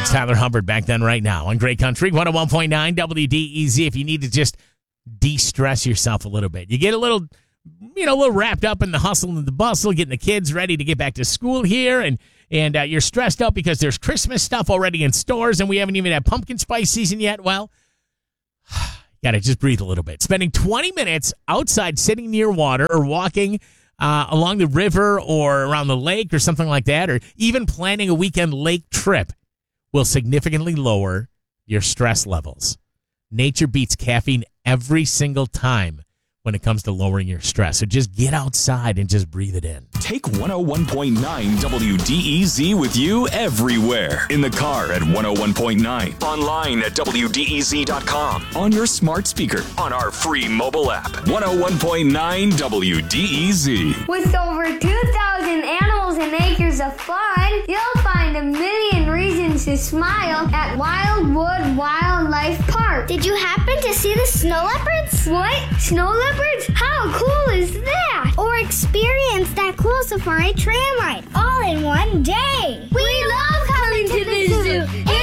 It's Tyler Hubbard back then right now on Great Country 101.9 WDEZ. If you need to just de-stress yourself a little bit. You get a little wrapped up in the hustle and the bustle, getting the kids ready to get back to school here, and you're stressed out because there's Christmas stuff already in stores, and we haven't even had pumpkin spice season yet. Well, you got to just breathe a little bit. Spending 20 minutes outside sitting near water or walking along the river or around the lake or something like that, or even planning a weekend lake trip will significantly lower your stress levels. Nature beats caffeine every single time when it comes to lowering your stress. So just get outside and just breathe it in. Take 101.9 WDEZ with you everywhere. In the car at 101.9. Online at WDEZ.com. On your smart speaker. On our free mobile app. 101.9 WDEZ. With over 2,000 animals and acres of fun, you'll find a million reasons to smile at Wildwood Wildlife Park. Did you happen to see the snow leopards? What? Snow leopards? How cool is that? Or experience that cool safari tram ride all in one day. We love coming to the zoo.